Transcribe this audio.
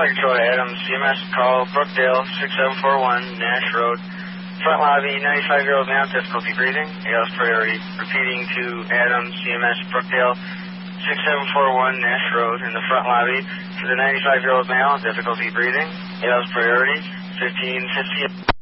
Flight Control to Adams, CMS, call Brookdale, 6741 Nash Road. Front lobby, 95-year-old male, difficulty breathing. ALS priority. Repeating to Adams, CMS, Brookdale, 6741 Nash Road in the front lobby. For the 95-year-old male, difficulty breathing. ALS priority, 1550.